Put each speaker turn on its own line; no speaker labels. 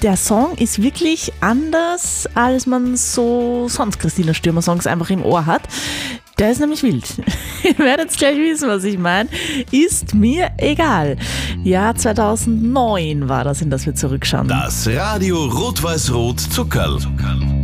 der Song ist wirklich anders, als man so sonst Christina Stürmer Songs einfach im Ohr hat. Der ist nämlich wild. Ihr werdet gleich wissen, was ich meine. Ist mir egal. Jahr 2009 war das, in das wir zurückschauen.
Das Radio Rot-Weiß-Rot Zuckerl.